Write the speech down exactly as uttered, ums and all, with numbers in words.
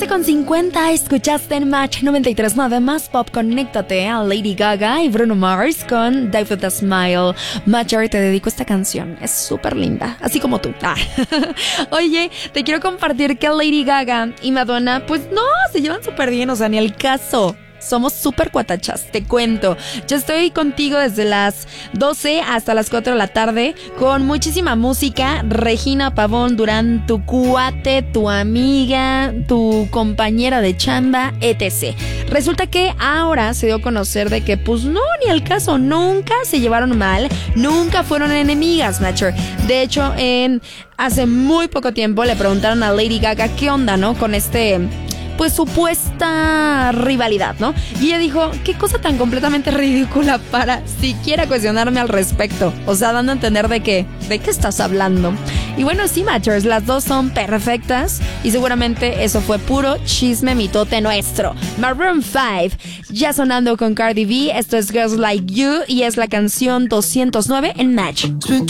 doce con cincuenta, escuchaste en Match noventa y tres punto nueve Más Pop. Conéctate a Lady Gaga y Bruno Mars con Die With A Smile. Matcher, te dedico esta canción, es súper linda, así como tú. Ah. Oye, te quiero compartir que Lady Gaga y Madonna, pues no, se llevan súper bien, o sea, ni el caso. Somos súper cuatachas, te cuento. Yo estoy contigo desde las doce hasta las cuatro de la tarde con muchísima música. Regina Pavón Durán, tu cuate, tu amiga, tu compañera de chamba, etcétera. Resulta que ahora se dio a conocer de que pues no, ni al caso, nunca se llevaron mal, nunca fueron enemigas, Matcher. De hecho, en hace muy poco tiempo le preguntaron a Lady Gaga qué onda, ¿no? Con este... pues supuesta rivalidad, ¿no? Y ella dijo, qué cosa tan completamente ridícula para siquiera cuestionarme al respecto. O sea, dando a entender de que, ¿de qué estás hablando? Y bueno, sí, Matchers, las dos son perfectas y seguramente eso fue puro chisme mitote nuestro. Maroon cinco, ya sonando con Cardi B, esto es Girls Like You y es la canción doscientos nueve en Match. Spent